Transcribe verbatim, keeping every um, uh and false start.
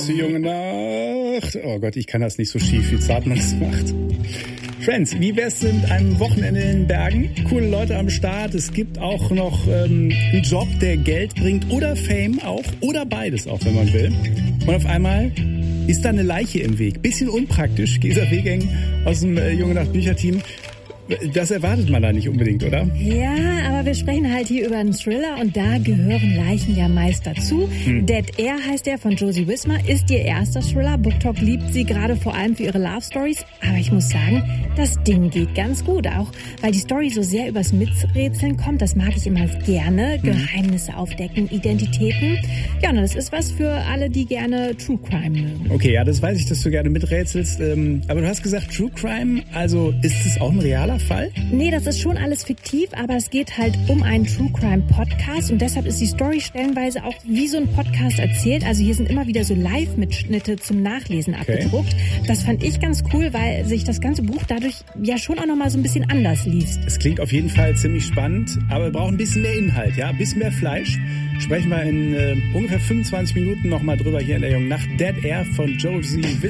Junge Nacht. Oh Gott, ich kann das nicht so schief, wie zart man das macht. Friends, wie wär's denn mit einem Wochenende in den Bergen? Coole Leute am Start. Es gibt auch noch ähm, einen Job, der Geld bringt oder Fame auch. Oder beides auch, wenn man will. Und auf einmal ist da eine Leiche im Weg. Bisschen unpraktisch. Gesa Wegeng aus dem äh, Junge Nacht Bücherteam. Das erwartet man da nicht unbedingt, oder? Ja, aber wir sprechen halt hier über einen Thriller und da gehören Leichen ja meist dazu. Hm. Dead Air heißt der von Josie Wismar, ist ihr erster Thriller. BookTok liebt sie gerade vor allem für ihre Love Stories. Aber ich muss sagen, das Ding geht ganz gut, auch weil die Story so sehr übers Miträtseln kommt. Das mag ich immer gerne. Hm. Geheimnisse aufdecken, Identitäten. Ja, und das ist was für alle, die gerne True Crime mögen. Okay, ja, das weiß ich, dass du gerne miträtselst. Ähm, aber du hast gesagt True Crime, also ist es auch ein realer Fall? Nee, das ist schon alles fiktiv, aber es geht halt um einen True Crime Podcast und deshalb ist die Story stellenweise auch wie so ein Podcast erzählt. Also hier sind immer wieder so Live-Mitschnitte zum Nachlesen okay. abgedruckt. Das fand ich ganz cool, weil sich das ganze Buch dadurch ja schon auch nochmal so ein bisschen anders liest. Es klingt auf jeden Fall ziemlich spannend, aber wir brauchen ein bisschen mehr Inhalt, ja, ein bisschen mehr Fleisch. Sprechen wir in äh, ungefähr fünfundzwanzig Minuten nochmal drüber hier in der Jungen Nacht. Dead Air von Josie Wismar.